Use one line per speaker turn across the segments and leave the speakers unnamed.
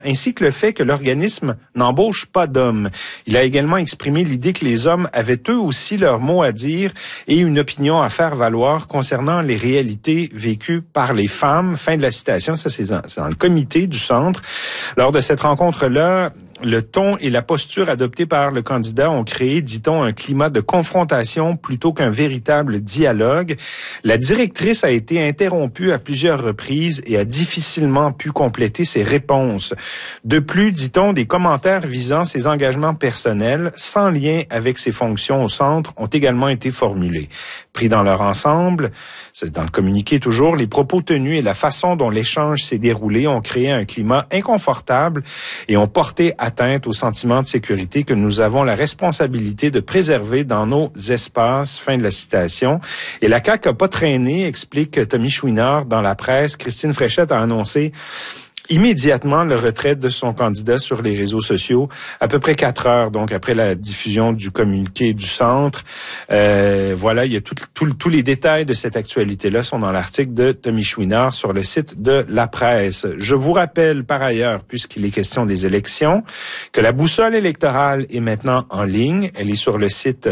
ainsi que le fait que l'organisme n'embauche pas d'hommes. Il a également exprimé l'idée que les hommes avaient eux aussi leur mot à dire et une opinion à faire valoir concernant les réalités vécues par les femmes. Fin de la citation, ça c'est dans le comité du centre. Lors de cette rencontre-là, le ton et la posture adoptés par le candidat ont créé, dit-on, un climat de confrontation plutôt qu'un véritable dialogue. La directrice a été interrompue à plusieurs reprises et a difficilement pu compléter ses réponses. De plus, dit-on, des commentaires visant ses engagements personnels, sans lien avec ses fonctions au centre, ont également été formulés. Pris dans leur ensemble, c'est dans le communiqué toujours, les propos tenus et la façon dont l'échange s'est déroulé ont créé un climat inconfortable et ont porté atteinte au sentiment de sécurité que nous avons la responsabilité de préserver dans nos espaces. Fin de la citation. Et la CAQ n'a pas traîné, explique Tommy Chouinard dans la presse. Christine Fréchette a annoncé immédiatement le retrait de son candidat sur les réseaux sociaux, à peu près 4 heures, donc après la diffusion du communiqué du centre. Voilà, il y a tous les détails de cette actualité-là sont dans l'article de Tommy Chouinard sur le site de La Presse. Je vous rappelle par ailleurs, puisqu'il est question des élections, que la boussole électorale est maintenant en ligne. Elle est sur le site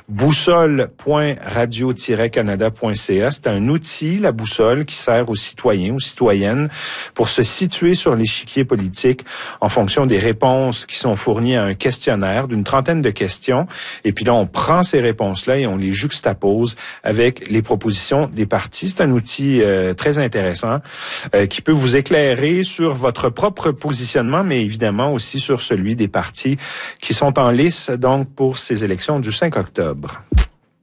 boussole.radio-canada.ca. C'est un outil, la boussole, qui sert aux citoyens, aux citoyennes, pour se situer sur l'échiquier politique en fonction des réponses qui sont fournies à un questionnaire d'une trentaine de questions. Et puis là, on prend ces réponses-là et on les juxtapose avec les propositions des partis. C'est un outil très intéressant qui peut vous éclairer sur votre propre positionnement, mais évidemment aussi sur celui des partis qui sont en lice donc pour ces élections du 5 octobre.